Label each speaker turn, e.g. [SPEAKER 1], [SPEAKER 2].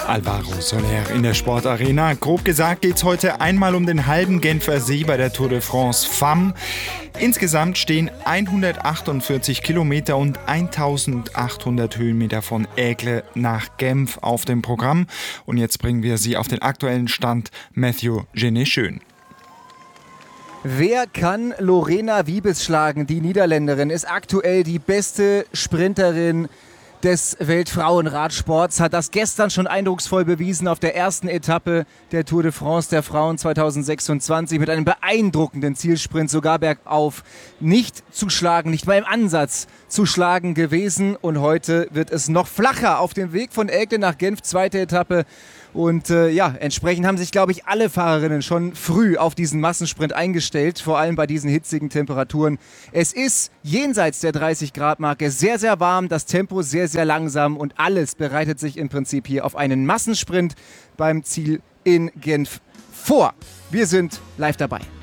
[SPEAKER 1] Alvaro Soler in der Sportarena. Grob gesagt geht es heute einmal um den halben Genfer See bei der Tour de France Femmes. Insgesamt stehen 148 Kilometer und 1800 Höhenmeter von Aigle nach Genf auf dem Programm. Und jetzt bringen wir Sie auf den aktuellen Stand. Mathieu Genet-Schön.
[SPEAKER 2] Wer kann Lorena Wiebes schlagen? Die Niederländerin ist aktuell die beste Sprinterin des Weltfrauenradsports, hat das gestern schon eindrucksvoll bewiesen auf der ersten Etappe der Tour de France der Frauen 2026 mit einem beeindruckenden Zielsprint, sogar bergauf. Nicht zu schlagen, nicht mal im Ansatz zu schlagen gewesen. Und heute wird es noch flacher auf dem Weg von Aigle nach Genf, zweite Etappe. Und entsprechend haben sich, glaube ich, alle Fahrerinnen schon früh auf diesen Massensprint eingestellt, vor allem bei diesen hitzigen Temperaturen. Es ist jenseits der 30-Grad-Marke sehr, sehr warm, das Tempo sehr, sehr langsam und alles bereitet sich im Prinzip hier auf einen Massensprint beim Ziel in Genf vor. Wir sind live dabei.